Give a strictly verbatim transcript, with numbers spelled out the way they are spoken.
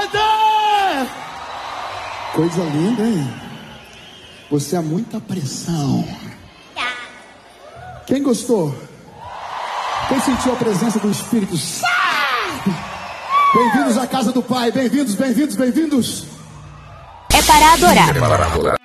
Poder! Coisa linda, hein? Você é muita pressão. Quem gostou? Quem sentiu a presença do Espírito Santo? Bem-vindos à casa do Pai. Bem-vindos, bem-vindos, bem-vindos. É para adorar. É para adorar.